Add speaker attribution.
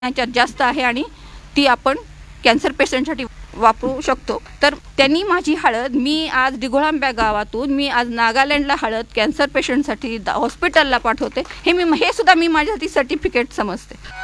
Speaker 1: याच्यात जास्त आहे आणि ती आपण कॅन्सर पेशंटसाठी वापरू शकतो. तर त्यांनी माझी हळद मी आज दिघोळांब्या गावातून मी आज नागालँडला हळद कॅन्सर पेशंटसाठी हॉस्पिटलला पाठवते. हे सुद्धा मी माझ्यासाठी सर्टिफिकेट समजते.